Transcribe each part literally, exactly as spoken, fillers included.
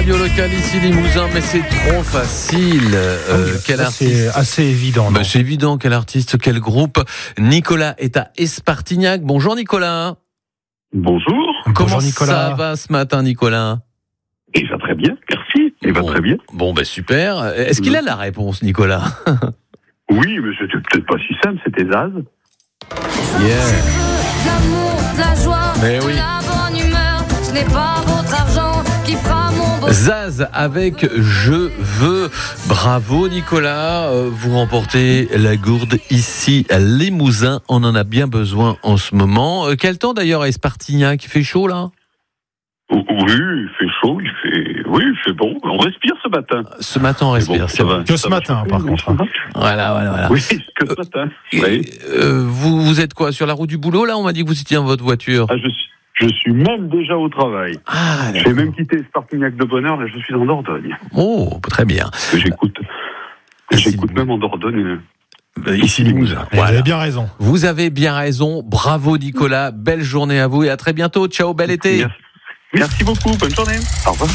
radio locale ici Limousin, mais c'est trop facile. Euh, oui, quel c'est artiste assez évident. bah, C'est évident, quel artiste, quel groupe. Nicolas est à Espartignac. Bonjour Nicolas. Bonjour. Comment Bonjour, Nicolas. ça va ce matin Nicolas? Il va très bien, merci. Il bon. va très bien. Bon, ben bah, super. Est-ce qu'il a la réponse Nicolas? Oui, mais c'était peut-être pas si simple, c'était Zaz. Yeah. L'amour, la joie, Mais oui. la bonne humeur, ce n'est pas votre argent qui fera mon beau. Zaz avec Je veux. Bravo Nicolas, euh, vous remportez la gourde ici à Limousin. On en a bien besoin en ce moment. Euh, quel temps d'ailleurs à Espartignac? Il fait chaud là? Oui, il fait chaud, il fait, oui, il fait bon. On respire ce matin. Ce matin on respire, Bon, c'est ça vrai. va, Que ça ce va matin, chauffer, par oui, contre. ça va. Voilà, voilà, voilà. Oui, que ce matin. Et, Oui. euh, vous, vous êtes quoi, sur la route du boulot là? On m'a dit que vous étiez dans votre voiture. Ah, je suis, je suis même déjà au travail. Ah, J'ai même quitté Espartignac de bonne heure, là, je suis en Dordogne. Oh, très bien. J'écoute, Ici, j'écoute même en Dordogne. Euh, Ici Limousin. Vous Voilà. avez bien raison. Vous avez bien raison. Bravo Nicolas. Belle journée à vous et à très bientôt. Ciao, bel été. Merci. Merci beaucoup, bonne journée. Au revoir.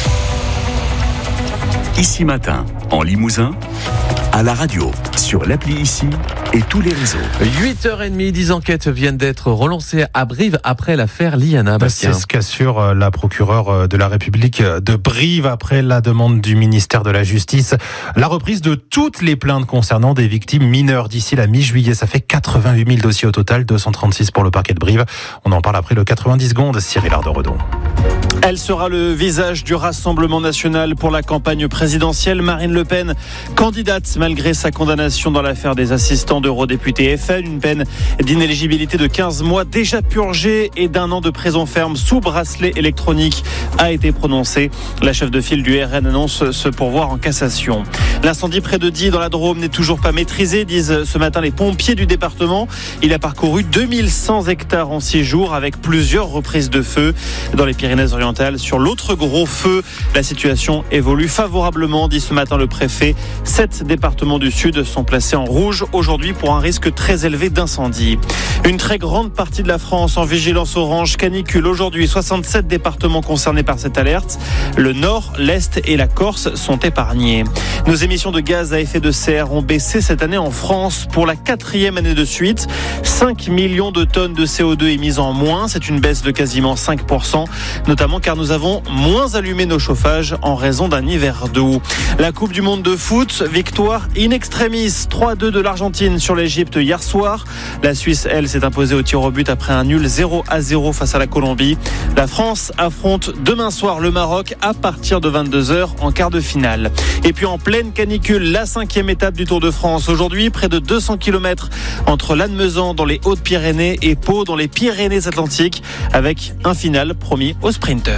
Ici Matin, en Limousin, à la radio, sur l'appli Ici et tous les réseaux. huit heures trente, dix enquêtes viennent d'être relancées à Brive après l'affaire Liana. Bastien. C'est ce qu'assure la procureure de la République de Brive après la demande du ministère de la Justice. La reprise de toutes les plaintes concernant des victimes mineures d'ici la mi-juillet. Ça fait quatre-vingt-huit mille dossiers au total, deux cent trente-six pour le parquet de Brive. On en parle après le quatre-vingt-dix secondes. Cyril Ardoredon. Elle sera le visage du Rassemblement national pour la campagne présidentielle. Marine Le Pen, candidate malgré sa condamnation dans l'affaire des assistants d'eurodéputés F N. Une peine d'inéligibilité de quinze mois déjà purgée et d'un an de prison ferme sous bracelet électronique a été prononcée. La chef de file du R N annonce ce pourvoi en cassation. L'incendie près de Die dans la Drôme n'est toujours pas maîtrisé, disent ce matin les pompiers du département. Il a parcouru deux mille cent hectares en six jours avec plusieurs reprises de feu. Dans les Pyrénées-Orientales, sur l'autre gros feu, la situation évolue favorablement, dit ce matin le préfet. Sept départements du Sud sont placés en rouge aujourd'hui pour un risque très élevé d'incendie. Une très grande partie de la France en vigilance orange canicule aujourd'hui. soixante-sept départements concernés par cette alerte. Le Nord, l'Est et la Corse sont épargnés. Nos émissions de gaz à effet de serre ont baissé cette année en France pour la quatrième année de suite. cinq millions de tonnes de C O deux émises en moins. C'est une baisse de quasiment cinq pour cent, notamment car nous avons moins allumé nos chauffages en raison d'un hiver doux. La Coupe du Monde de foot, victoire in extremis, trois à deux de l'Argentine sur l'Égypte hier soir. La Suisse, elle, s'est imposée au tir au but après un nul zéro à zéro face à la Colombie. La France affronte demain soir le Maroc à partir de vingt-deux heures en quart de finale. Et puis en pleine canicule, la cinquième étape du Tour de France. Aujourd'hui, près de deux cents kilomètres entre Lannemezan dans les Hautes-Pyrénées et Pau dans les Pyrénées-Atlantiques, avec un final promis aux sprinteurs.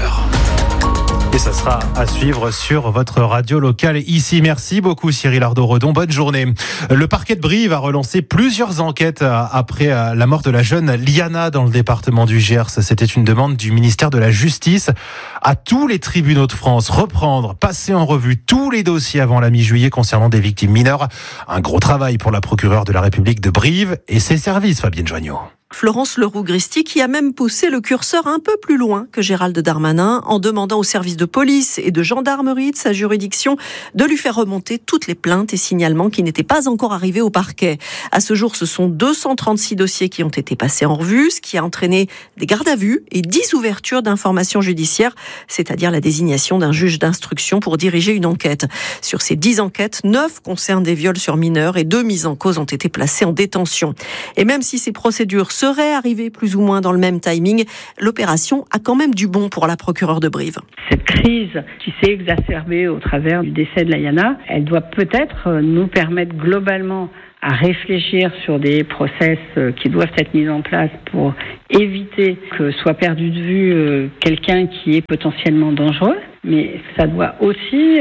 Et ça sera à suivre sur votre radio locale ici. Merci beaucoup Cyril Ardoredon. Bonne journée. Le parquet de Brive a relancé plusieurs enquêtes après la mort de la jeune Liana dans le département du Gers. C'était une demande du ministère de la Justice à tous les tribunaux de France. Reprendre, passer en revue tous les dossiers avant la mi-juillet concernant des victimes mineures. Un gros travail pour la procureure de la République de Brive et ses services, Fabienne Joignot. Florence Leroux-Gristi qui a même poussé le curseur un peu plus loin que Gérald Darmanin en demandant aux services de police et de gendarmerie de sa juridiction de lui faire remonter toutes les plaintes et signalements qui n'étaient pas encore arrivés au parquet. À ce jour, ce sont deux cent trente-six dossiers qui ont été passés en revue, ce qui a entraîné des gardes à vue et dix ouvertures d'informations judiciaires, c'est-à-dire la désignation d'un juge d'instruction pour diriger une enquête. Sur ces dix enquêtes, neuf concernent des viols sur mineurs et deux mises en cause ont été placées en détention. Et même si ces procédures serait arrivée plus ou moins dans le même timing, l'opération a quand même du bon pour la procureure de Brive. Cette crise qui s'est exacerbée au travers du décès de Liana, elle doit peut-être nous permettre globalement à réfléchir sur des process qui doivent être mis en place pour éviter que soit perdu de vue quelqu'un qui est potentiellement dangereux. Mais ça doit aussi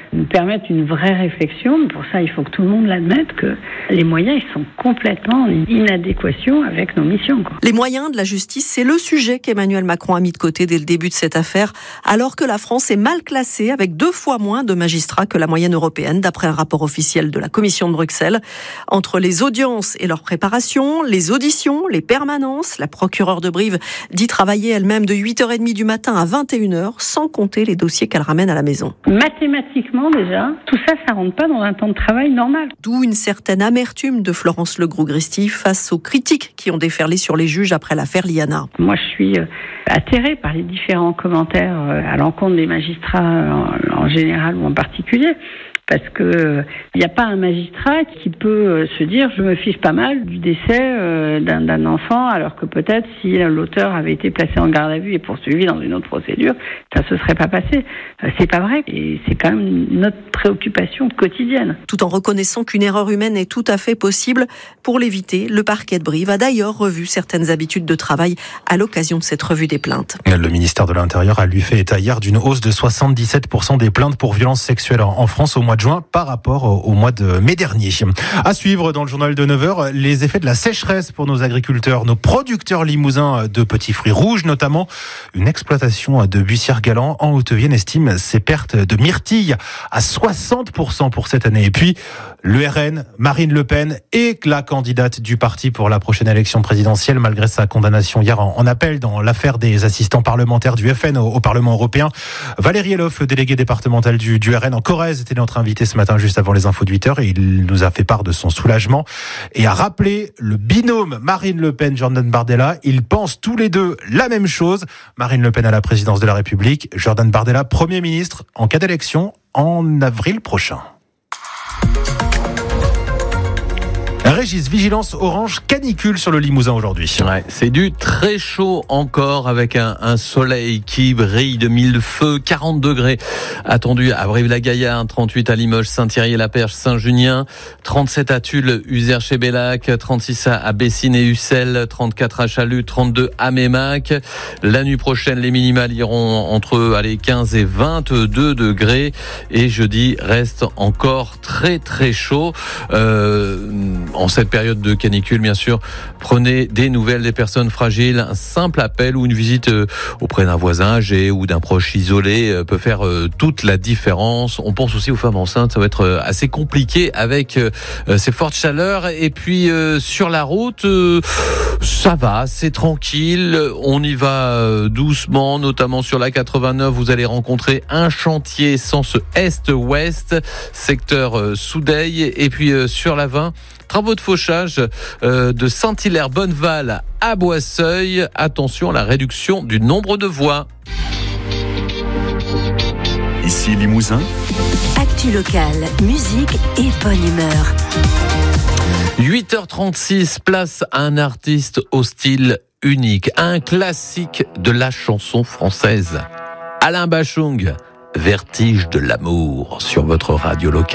nous permettent une vraie réflexion. Mais pour ça, il faut que tout le monde l'admette que les moyens ils sont complètement en inadéquation avec nos missions, quoi. Les moyens de la justice, c'est le sujet qu'Emmanuel Macron a mis de côté dès le début de cette affaire, alors que la France est mal classée avec deux fois moins de magistrats que la moyenne européenne, d'après un rapport officiel de la Commission de Bruxelles. Entre les audiences et leur préparation, les auditions, les permanences, la procureure de Brive dit travailler elle-même de huit heures trente du matin à vingt et une heures, sans compter les dossiers qu'elle ramène à la maison. Mathématiquement, déjà, tout ça, ça rentre pas dans un temps de travail normal. D'où une certaine amertume de Florence Legros-Gristi face aux critiques qui ont déferlé sur les juges après l'affaire Liana. Moi, je suis atterrée par les différents commentaires à l'encontre des magistrats en général ou en particulier. Parce que il n'y a pas un magistrat qui peut se dire je me fiche pas mal du décès d'un, d'un enfant, alors que peut-être si l'auteur avait été placé en garde à vue et poursuivi dans une autre procédure, ça se serait pas passé. C'est pas vrai et c'est quand même notre préoccupation quotidienne. Tout en reconnaissant qu'une erreur humaine est tout à fait possible, pour l'éviter, le parquet de Brive a d'ailleurs revu certaines habitudes de travail à l'occasion de cette revue des plaintes. Le ministère de l'Intérieur a lui fait état hier d'une hausse de soixante-dix-sept pour cent des plaintes pour violences sexuelles en France au mois de juin par rapport au mois de mai dernier. À suivre dans le journal de neuf heures, les effets de la sécheresse pour nos agriculteurs, nos producteurs limousins de petits fruits rouges notamment. Une exploitation de Bussière-Galant en Haute-Vienne estime ses pertes de myrtilles à soixante pour cent pour cette année. Et puis, le R N, Marine Le Pen est la candidate du parti pour la prochaine élection présidentielle malgré sa condamnation hier en, en appel dans l'affaire des assistants parlementaires du F N au, au Parlement européen. Valérie Eloff, le délégué départemental du, du R N en Corrèze, était notre invité ce matin juste avant les infos de huit heures et il nous a fait part de son soulagement et a rappelé le binôme Marine Le Pen, Jordan Bardella. Ils pensent tous les deux la même chose. Marine Le Pen à la présidence de la République, Jordan Bardella Premier ministre en cas d'élection en avril prochain. Régis, vigilance orange canicule sur le Limousin aujourd'hui. Ouais, c'est du très chaud encore avec un, un soleil qui brille de mille feux, quarante degrés attendu à Brive-la-Gaillarde, trente-huit à Limoges, Saint-Thierry-la-Perche, Saint-Junien, trente-sept à Tulle, Uzère-chez-Bellac, trente-six à Bessines et Ussel, trente-quatre à Chalut, trente-deux à Mémac. La nuit prochaine, les minimales iront entre allez, quinze et vingt-deux degrés et jeudi reste encore très très chaud. Euh, En cette période de canicule, bien sûr, prenez des nouvelles des personnes fragiles. Un simple appel ou une visite auprès d'un voisin âgé ou d'un proche isolé peut faire toute la différence. On pense aussi aux femmes enceintes, ça va être assez compliqué avec ces fortes chaleurs. Et puis sur la route, ça va, c'est tranquille. On y va doucement, notamment sur la quatre-vingt-neuf. Vous allez rencontrer un chantier sens est-ouest, secteur Soudeille. Et puis sur la vingt, travaux de fauchage euh, de Saint-Hilaire-Bonneval à Boisseuil. Attention à la réduction du nombre de voies. Ici Limousin. Actu locale, musique et bonne humeur. huit heures trente-six, place à un artiste au style unique, un classique de la chanson française. Alain Bachung, Vertige de l'amour sur votre radio locale.